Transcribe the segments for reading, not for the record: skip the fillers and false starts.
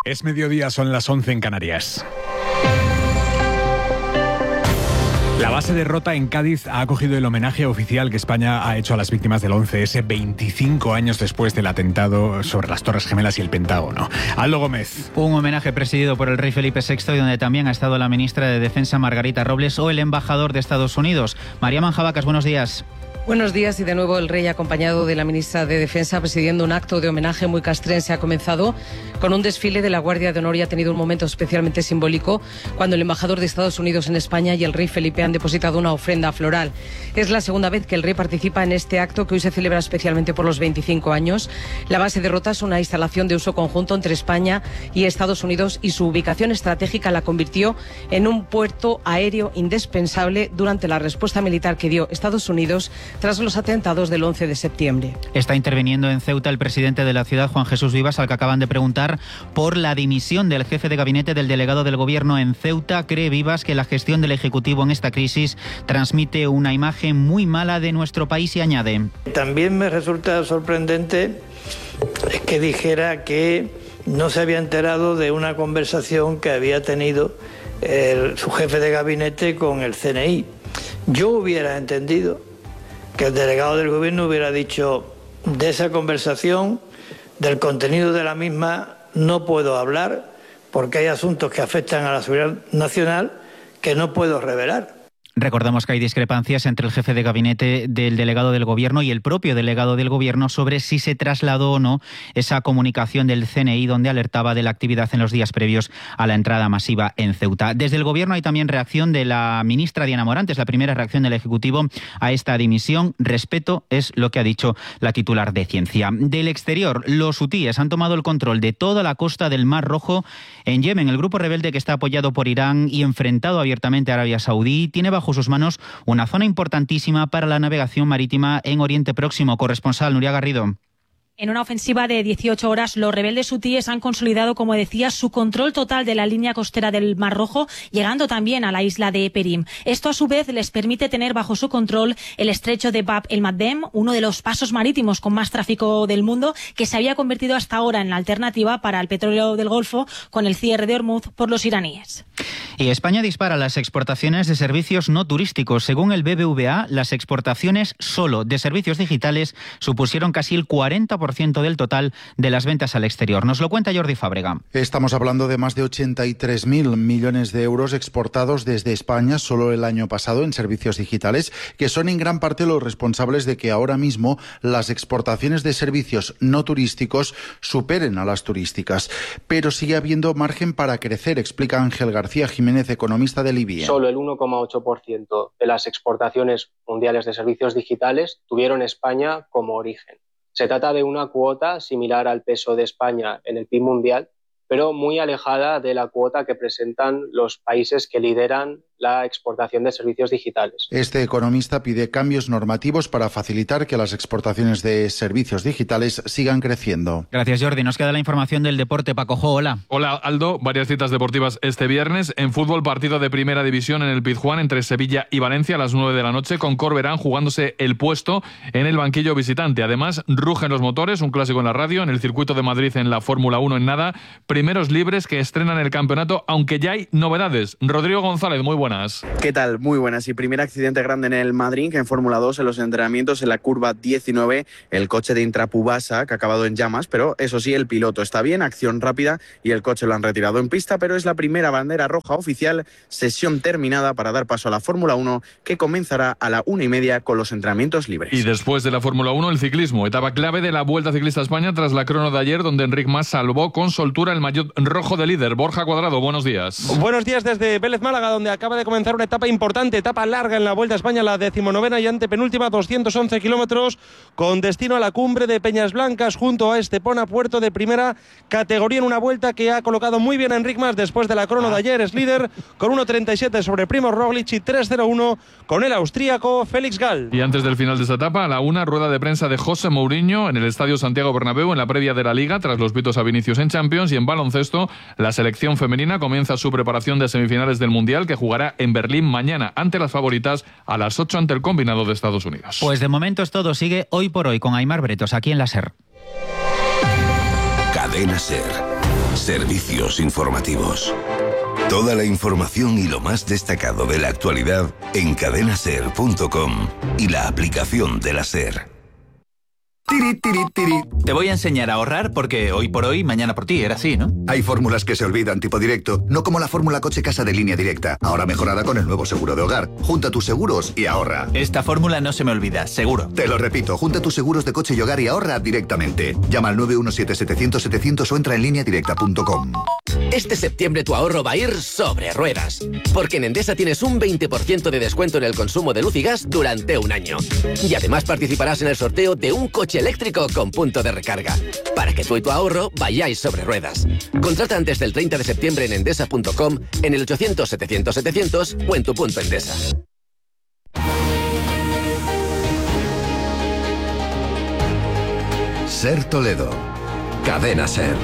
Es mediodía, son las 11 en Canarias. La base de Rota en Cádiz ha acogido el homenaje oficial que España ha hecho a las víctimas del 11S 25 años después del atentado sobre las Torres Gemelas y el Pentágono. Aldo Gómez. Un homenaje presidido por el rey Felipe VI y donde también ha estado la ministra de Defensa Margarita Robles o el embajador de Estados Unidos. María Manjabacas, buenos días. Buenos días, y de nuevo el rey, acompañado de la ministra de Defensa, presidiendo un acto de homenaje muy castrense. Ha comenzado con un desfile de la Guardia de Honor y ha tenido un momento especialmente simbólico cuando el embajador de Estados Unidos en España y el rey Felipe han depositado una ofrenda floral. Es la segunda vez que el rey participa en este acto, que hoy se celebra especialmente por los 25 años. La base de Rota es una instalación de uso conjunto entre España y Estados Unidos y su ubicación estratégica la convirtió en un puerto aéreo indispensable durante la respuesta militar que dio Estados Unidos tras los atentados del 11 de septiembre. Está interviniendo en Ceuta el presidente de la ciudad, Juan Jesús Vivas, al que acaban de preguntar por la dimisión del jefe de gabinete del delegado del gobierno en Ceuta. Cree Vivas que la gestión del Ejecutivo en esta crisis transmite una imagen muy mala de nuestro país y añade: también me resulta sorprendente que dijera que no se había enterado de una conversación que había tenido su jefe de gabinete con el CNI. Yo hubiera entendido que el delegado del gobierno hubiera dicho: de esa conversación, del contenido de la misma, no puedo hablar porque hay asuntos que afectan a la seguridad nacional que no puedo revelar. Recordamos que hay discrepancias entre el jefe de gabinete del delegado del gobierno y el propio delegado del gobierno sobre si se trasladó o no esa comunicación del CNI donde alertaba de la actividad en los días previos a la entrada masiva en Ceuta. Desde el gobierno hay también reacción de la ministra Diana Morant, es la primera reacción del Ejecutivo a esta dimisión. Respeto es lo que ha dicho la titular de Ciencia. Del exterior, los hutíes han tomado el control de toda la costa del Mar Rojo en Yemen. El grupo rebelde, que está apoyado por Irán y enfrentado abiertamente a Arabia Saudí, tiene bajo sus manos una zona importantísima para la navegación marítima en Oriente Próximo. Corresponsal Nuria Garrido. En una ofensiva de 18 horas, los rebeldes hutíes han consolidado, como decía, su control total de la línea costera del Mar Rojo, llegando también a la isla de Perim. Esto, a su vez, les permite tener bajo su control el estrecho de Bab el-Mandeb, uno de los pasos marítimos con más tráfico del mundo, que se había convertido hasta ahora en la alternativa para el petróleo del Golfo, con el cierre de Hormuz por los iraníes. Y España dispara las exportaciones de servicios no turísticos. Según el BBVA, las exportaciones solo de servicios digitales supusieron casi el 40% del total de las ventas al exterior. Nos lo cuenta Jordi Fábrega. Estamos hablando de más de 83.000 millones de euros exportados desde España solo el año pasado en servicios digitales, que son en gran parte los responsables de que ahora mismo las exportaciones de servicios no turísticos superen a las turísticas. Pero sigue habiendo margen para crecer, explica Ángel García Jiménez, economista del IBIE. Solo el 1,8% de las exportaciones mundiales de servicios digitales tuvieron España como origen. Se trata de una cuota similar al peso de España en el PIB mundial, pero muy alejada de la cuota que presentan los países que lideran la exportación de servicios digitales. Este economista pide cambios normativos para facilitar que las exportaciones de servicios digitales sigan creciendo. Gracias, Jordi. Nos queda la información del deporte. Paco Jo, hola. Hola, Aldo. Varias citas deportivas este viernes. En fútbol, partido de primera división en el Pizjuán entre Sevilla y Valencia a las 9 de la noche, con Corberán jugándose el puesto en el banquillo visitante. Además, rugen los motores, un clásico en la radio, en el circuito de Madrid en la Fórmula 1 en nada. Primeros libres que estrenan el campeonato, aunque ya hay novedades. Rodrigo González, muy buenas. ¿Qué tal? Muy buenas. Y primer accidente grande en el Madrid, que en Fórmula 2, en los entrenamientos, en la curva 19, el coche de Intrapubasa, que ha acabado en llamas, pero eso sí, el piloto está bien, acción rápida y el coche lo han retirado en pista, pero es la primera bandera roja oficial, sesión terminada para dar paso a la Fórmula 1, que comenzará a la 1:30 con los entrenamientos libres. Y después de la Fórmula 1, el ciclismo, etapa clave de la Vuelta Ciclista a España tras la crono de ayer, donde Enric Mas salvó con soltura el maillot rojo de líder. Borja Cuadrado, buenos días. Buenos días desde Vélez Málaga, donde acaba de comenzar una etapa importante, etapa larga en la Vuelta a España, la 19ª y antepenúltima, 211 kilómetros, con destino a la cumbre de Peñas Blancas, junto a Estepona, puerto de primera categoría, en una vuelta que ha colocado muy bien a Enric Mas después de la crono de ayer. Es líder con 1.37 sobre Primož Roglič y 3.01 con el austríaco Félix Gall. Y antes del final de esta etapa, a la 1, rueda de prensa de José Mourinho en el Estadio Santiago Bernabéu en la previa de la Liga, tras los pitos a Vinicius en Champions. Y en baloncesto, la selección femenina comienza su preparación de semifinales del Mundial, que jugará en Berlín mañana ante las favoritas a las 8 ante el combinado de Estados Unidos. Pues de momento es todo. Sigue Hoy por Hoy con Aimar Bretos aquí en la SER. Cadena SER. Servicios informativos. Toda la información y lo más destacado de la actualidad en cadenaser.com y la aplicación de la SER. Tiri, tiri, tiri. Te voy a enseñar a ahorrar porque hoy por hoy, mañana por ti, era así, ¿no? Hay fórmulas que se olvidan, tipo directo, no como la fórmula coche-casa de Línea Directa, ahora mejorada con el nuevo seguro de hogar. Junta tus seguros y ahorra. Esta fórmula no se me olvida, seguro. Te lo repito, junta tus seguros de coche y hogar y ahorra directamente. Llama al 917-700-700 o entra en lineadirecta.com. Este septiembre tu ahorro va a ir sobre ruedas, porque en Endesa tienes un 20% de descuento en el consumo de luz y gas durante un año. Y además participarás en el sorteo de un coche eléctrico con punto de recarga, para que tú y tu ahorro vayáis sobre ruedas. Contrata antes del 30 de septiembre en endesa.com, en el 800-700-700 o en tu punto Endesa. SER Toledo. Cadena SER.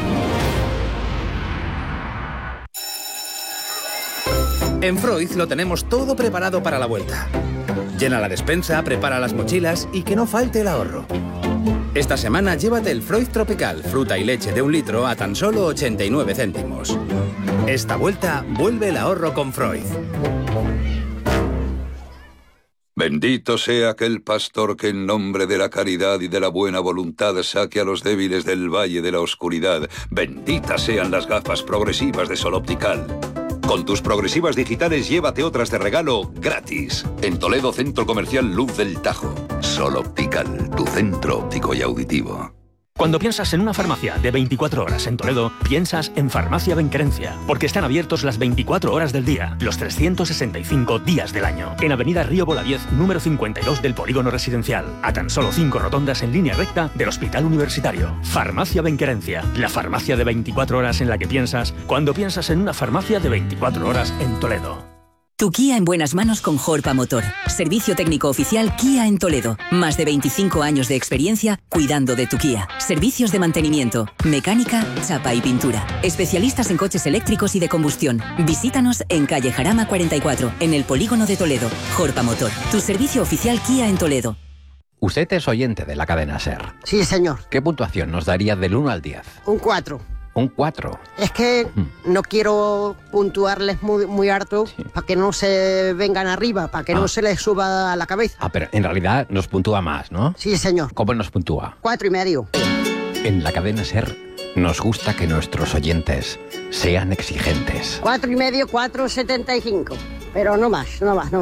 En Freud lo tenemos todo preparado para la vuelta. Llena la despensa, prepara las mochilas y que no falte el ahorro. Esta semana llévate el Freud Tropical, fruta y leche de 1 litro a tan solo 89 céntimos. Esta vuelta vuelve el ahorro con Freud. Bendito sea aquel pastor que en nombre de la caridad y de la buena voluntad saque a los débiles del valle de la oscuridad. Benditas sean las gafas progresivas de Sol Optical. Con tus progresivas digitales llévate otras de regalo gratis. En Toledo, Centro Comercial Luz del Tajo. Sol Optical, tu centro óptico y auditivo. Cuando piensas en una farmacia de 24 horas en Toledo, piensas en Farmacia Benquerencia, porque están abiertos las 24 horas del día, los 365 días del año. En Avenida Río Bolaviez, número 52 del Polígono Residencial, a tan solo 5 rotondas en línea recta del Hospital Universitario. Farmacia Benquerencia, la farmacia de 24 horas en la que piensas cuando piensas en una farmacia de 24 horas en Toledo. Tu Kia en buenas manos con Jorpa Motor. Servicio técnico oficial Kia en Toledo. Más de 25 años de experiencia cuidando de tu Kia. Servicios de mantenimiento, mecánica, chapa y pintura. Especialistas en coches eléctricos y de combustión. Visítanos en calle Jarama 44, en el Polígono de Toledo. Jorpa Motor, tu servicio oficial Kia en Toledo. Usted es oyente de la cadena SER. Sí, señor. ¿Qué puntuación nos daría del 1 al 10? Un 4. Un 4. Es que no quiero puntuarles muy harto para que no se vengan arriba, para que no se les suba a la cabeza. Pero en realidad nos puntúa más, ¿no? Sí, señor. ¿Cómo nos puntúa? 4,5. En la cadena SER nos gusta que nuestros oyentes sean exigentes. 4,5, 4,75. Pero no más.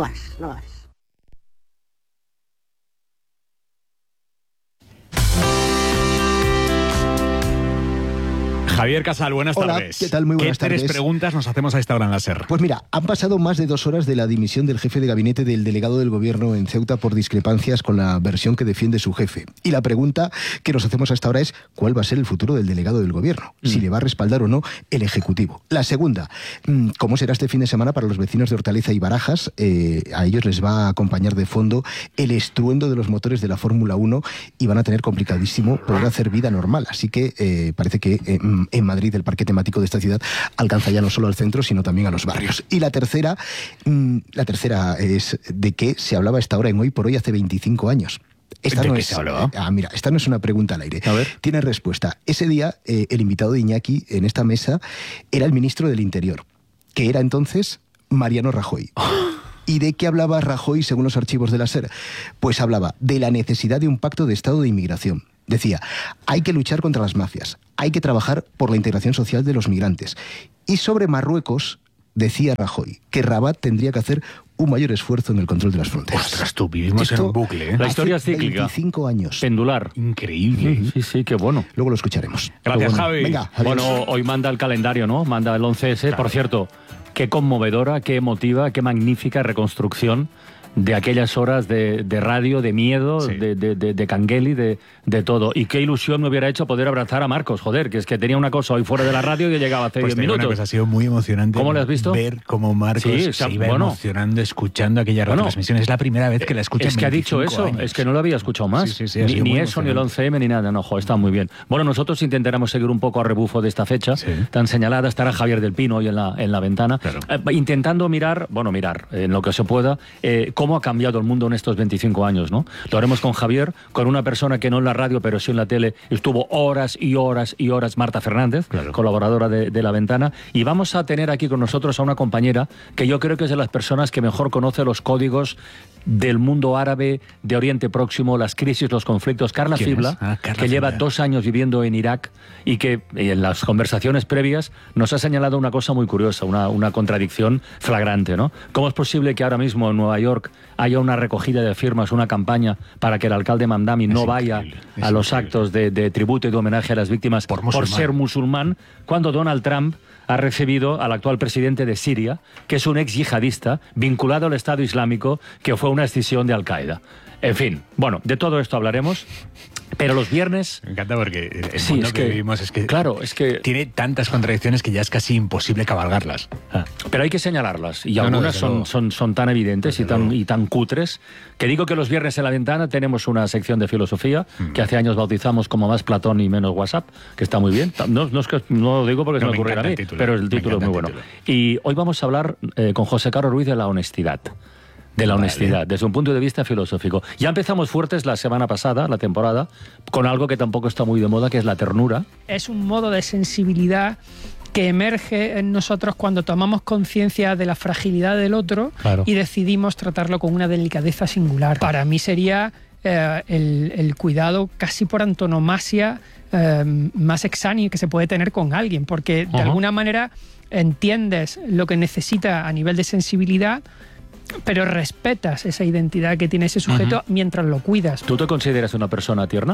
Javier Casal, buenas tardes. ¿Qué tal? Muy buenas tardes. 3 preguntas nos hacemos a esta hora en la SER? Pues mira, han pasado más de 2 horas de la dimisión del jefe de gabinete del delegado del gobierno en Ceuta por discrepancias con la versión que defiende su jefe. Y la pregunta que nos hacemos hasta ahora es ¿cuál va a ser el futuro del delegado del gobierno? Si le va a respaldar o no el Ejecutivo. La segunda, ¿cómo será este fin de semana para los vecinos de Hortaleza y Barajas? A ellos les va a acompañar de fondo el estruendo de los motores de la Fórmula 1 y van a tener complicadísimo poder hacer vida normal. Así que parece que en Madrid el parque temático de esta ciudad alcanza ya no solo al centro, sino también a los barrios. Y la tercera es de que se hablaba a esta hora en Hoy por Hoy hace 25 años. Esta no es, mira, esta no es una pregunta al aire. Tiene respuesta. Ese día, el invitado de Iñaki en esta mesa era el ministro del Interior, que era entonces Mariano Rajoy. ¿Y de qué hablaba Rajoy según los archivos de la SER? Pues hablaba de la necesidad de un pacto de Estado de inmigración. Decía, hay que luchar contra las mafias, hay que trabajar por la integración social de los migrantes. Y sobre Marruecos, decía Rajoy, que Rabat tendría que hacer un mayor esfuerzo en el control de las fronteras. Ostras, tú, vivimos en un bucle, ¿eh? La historia es cíclica. 25 años. Pendular. Increíble. Sí, qué bueno. Luego lo escucharemos. Gracias, bueno. Javi. Venga, bueno, hoy manda el calendario, ¿no? Manda el 11S. Claro. Por cierto, qué conmovedora, qué emotiva, qué magnífica reconstrucción de aquellas horas de radio, de miedo, sí, de cangueli, de todo. Y qué ilusión me hubiera hecho poder abrazar a Marcos, joder, que es que tenía una cosa hoy fuera de la radio y llegaba hace 10 minutos. Pues ha sido muy emocionante. ¿Cómo lo has visto? Ver cómo Marcos se iba emocionando escuchando aquella retransmisión. Es la primera vez que la escucho. Es que ha dicho eso, años. Es que no lo había escuchado más. Sí, ni eso, ni el 11M, ni nada. No, está muy bien. Bueno, nosotros intentaremos seguir un poco a rebufo de esta fecha tan señalada. Estará Javier del Pino hoy en la ventana. Claro. Intentando mirar en lo que se pueda, cómo ha cambiado el mundo en estos 25 años, ¿no? Lo haremos con Javier, con una persona que no en la radio, pero sí en la tele, estuvo horas y horas y horas, Marta Fernández, colaboradora de La Ventana, y vamos a tener aquí con nosotros a una compañera que yo creo que es de las personas que mejor conoce los códigos del mundo árabe, de Oriente Próximo, las crisis, los conflictos. Carla Fibla, que lleva 2 años viviendo en Irak y que en las conversaciones previas nos ha señalado una cosa muy curiosa, una contradicción flagrante, ¿no? ¿Cómo es posible que ahora mismo en Nueva York haya una recogida de firmas, una campaña para que el alcalde Mamdani no vaya a los actos de tributo y de homenaje a las víctimas por ser musulmán, cuando Donald Trump ha recibido al actual presidente de Siria, que es un ex yihadista vinculado al Estado Islámico, que fue una escisión de Al-Qaeda? En fin, bueno, de todo esto hablaremos, pero los viernes... Me encanta porque el mundo que vivimos es que tiene tantas contradicciones que ya es casi imposible cabalgarlas. Pero hay que señalarlas, y algunas son tan evidentes y tan cutres, que digo que los viernes en La Ventana tenemos una sección de filosofía, que hace años bautizamos como Más Platón y Menos WhatsApp, que está muy bien. No lo digo porque se me ocurriera a mí, pero el título es muy bueno. Y hoy vamos a hablar con José Carlos Ruiz de la honestidad. De la honestidad, desde un punto de vista filosófico. Ya empezamos fuertes la semana pasada, la temporada, con algo que tampoco está muy de moda, que es la ternura. Es un modo de sensibilidad que emerge en nosotros cuando tomamos conciencia de la fragilidad del otro y decidimos tratarlo con una delicadeza singular. Para mí sería el cuidado casi por antonomasia más exánime que se puede tener con alguien, porque de alguna manera entiendes lo que necesita a nivel de sensibilidad, pero respetas esa identidad que tiene ese sujeto mientras lo cuidas. ¿Tú te consideras una persona tierna?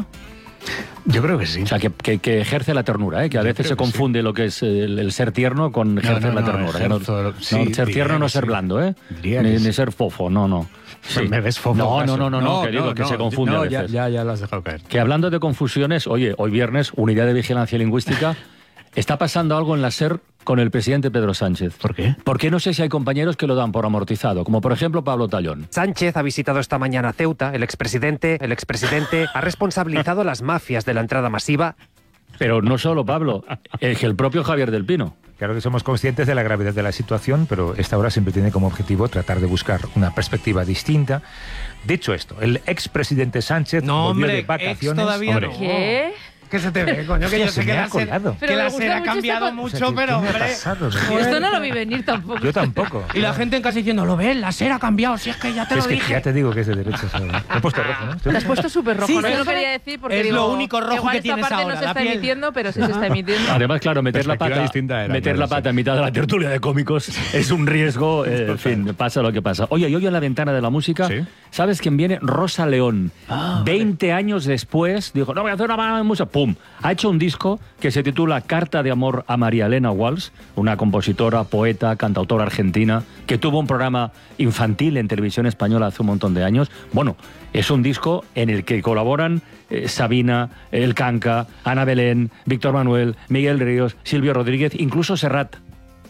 Yo creo que sí. O sea, que ejerce la ternura, que a veces se confunde lo que es el ser tierno con ejercer la ternura. Ser tierno no es ser blando, ni ser fofo, no. Sí. ¿Me ves fofo? No, querido, que se confunde a veces. Ya lo has dejado caer. Que hablando de confusiones, oye, hoy viernes, Unidad de Vigilancia Lingüística, está pasando algo en la SER con el presidente Pedro Sánchez. ¿Por qué? Porque no sé si hay compañeros que lo dan por amortizado, como por ejemplo Pablo Tallón. Sánchez ha visitado esta mañana Ceuta. El expresidente ha responsabilizado a las mafias de la entrada masiva. Pero no solo Pablo, el propio Javier del Pino. Claro que somos conscientes de la gravedad de la situación, pero esta hora siempre tiene como objetivo tratar de buscar una perspectiva distinta. Dicho esto, el expresidente Sánchez volvió de vacaciones. Todavía no. ¿Qué? ¿Qué se te ve, coño? Que yo sé que la SER ha cambiado mucho, pero hombre... Esto no lo vi venir tampoco. Yo tampoco. Y la gente en casa diciendo, lo ves, la SER ha cambiado, si es que ya te lo dije. Ya te digo que es de derechos. Me he puesto rojo, ¿no? Te has puesto súper rojo. Sí, no lo quería decir porque es lo único rojo que tienes ahora. Igual esta parte no se está emitiendo, pero sí se está emitiendo. Además, claro, meter la pata en mitad de la tertulia de cómicos es un riesgo. En fin, pasa lo que pasa. Oye, y hoy en La Ventana de la Música, ¿sabes quién viene? Rosa León. 20 años después, dijo, no voy a hacer una música. ¡Pum! Ha hecho un disco que se titula Carta de amor a María Elena Walsh, una compositora, poeta, cantautora argentina, que tuvo un programa infantil en televisión española hace un montón de años. Bueno, es un disco en el que colaboran Sabina, El Canca, Ana Belén, Víctor Manuel, Miguel Ríos, Silvio Rodríguez, incluso Serrat.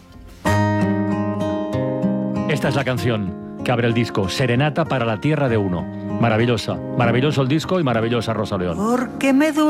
Esta es la canción que abre el disco, Serenata para la Tierra de Uno. Maravillosa, maravilloso el disco y maravillosa Rosa León. Porque me duele